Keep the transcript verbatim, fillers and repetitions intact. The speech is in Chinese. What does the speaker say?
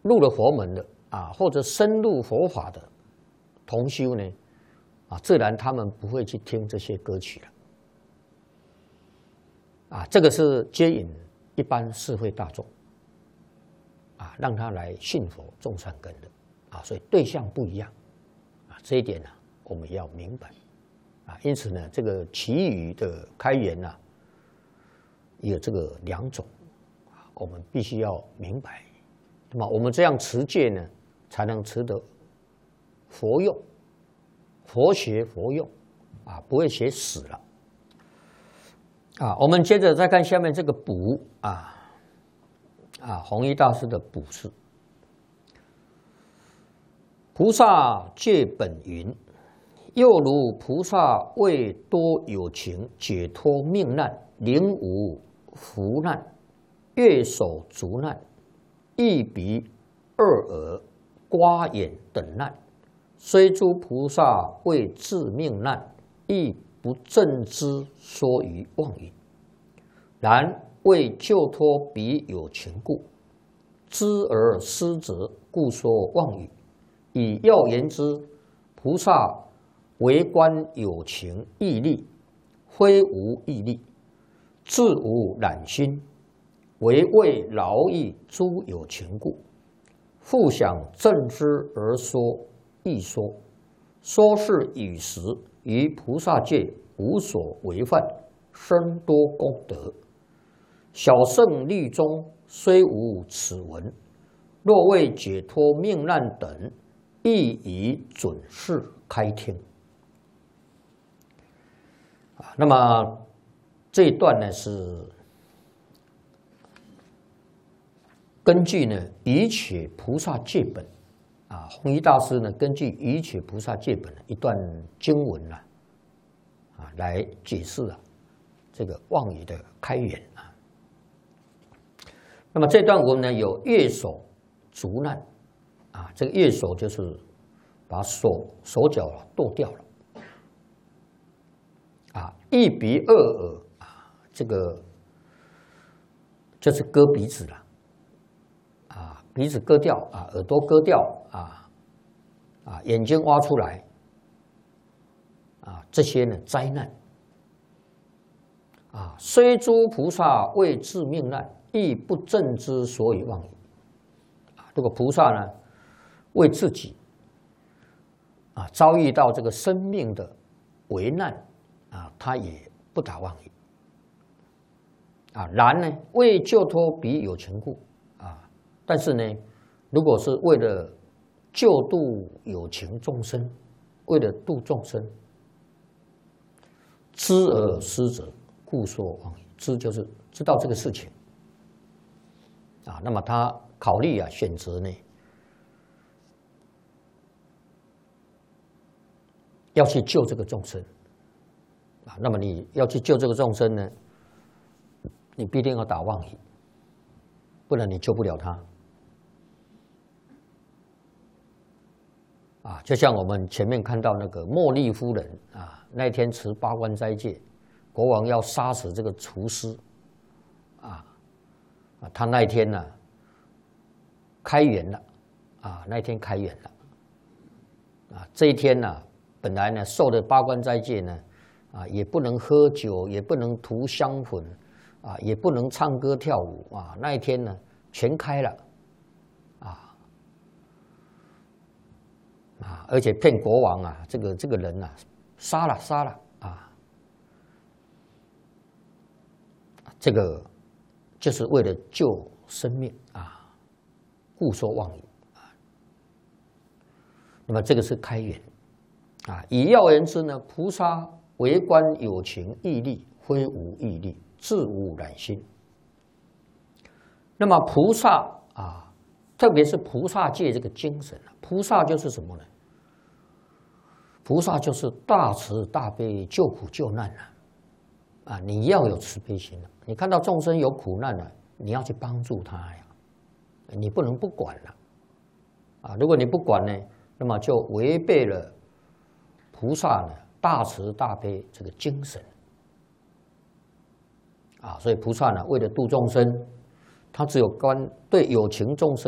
入了佛门的啊，或者深入佛法的同修呢，啊，自然他们不会去听这些歌曲了。啊，这个是接引一般社会大众，啊，让他来信佛种善根的，啊，所以对象不一样，啊，这一点呢，我们要明白，啊，因此呢，这个其余的开源呢，有这个两种，啊，我们必须要明白，那么我们这样持戒呢，才能持得佛用，佛学佛用，啊，不会学死了。啊，我们接着再看下面这个补啊啊，弘一大师的补是：菩萨戒本云，又如菩萨为多有情解脱命难，临无福难，月手足难，一鼻二耳刮眼等难，虽诸菩萨为治命难，亦不正之说于妄语，然为救脱彼有情故，知而思则，故说妄语。以要言之，菩萨为观有情义力，非无义力，自无染心，唯为劳役诸有情故，复想正之而说，亦说。说是语时，于菩萨戒无所违犯，深多功德。小圣律中虽无此文，若为解脱命难等，亦以准示开听。啊，那么这一段呢是根据呢《瑜伽菩萨戒本》啊，弘一大师呢根据《瑜伽菩萨戒本》一段经文啊，啊来解释啊这个妄语的开源啊。那么这段文呢有月手足难啊，这个月手就是把手手脚剁掉了啊，一鼻二耳啊，这个就是割鼻子了。鼻子割掉啊，耳朵割掉啊，啊，眼睛挖出来啊，这些呢灾难啊，虽诸菩萨为治命难，亦不正之所以妄语。啊，这个菩萨呢，为自己啊遭遇到这个生命的危难啊，他也不打妄语。啊，然呢，为救脱彼有情故。但是呢，如果是为了救度有情众生，为了度众生，知而思则，故说妄语。知就是知道这个事情啊，那么他考虑啊，选择呢，要去救这个众生啊。那么你要去救这个众生呢，你必定要打妄语，不然你救不了他。啊，就像我们前面看到那个茉莉夫人啊，那天持八关斋戒，国王要杀死这个厨师，啊，啊，他那一天呢、啊、开园了，啊，那一天开园了，啊，这一天呢、啊，本来呢受的八关斋戒呢，啊，也不能喝酒，也不能涂香粉，啊，也不能唱歌跳舞，啊，那一天呢全开了。啊，而且骗国王啊，这个这个人啊，杀了杀了啊，这个就是为了救生命啊，故说妄语啊。那么这个是开源啊。以要言之呢，菩萨为观有情义力，非无义力，自无染心。那么菩萨啊，特别是菩萨戒这个精神啊，菩萨就是什么呢？菩萨就是大慈大悲，救苦救难啊！啊，你要有慈悲心啊！你看到众生有苦难了，你要去帮助他呀，你不能不管了啊！如果你不管呢，那么就违背了菩萨呢大慈大悲这个精神啊！所以菩萨呢，为了度众生，他只有观对有情众生。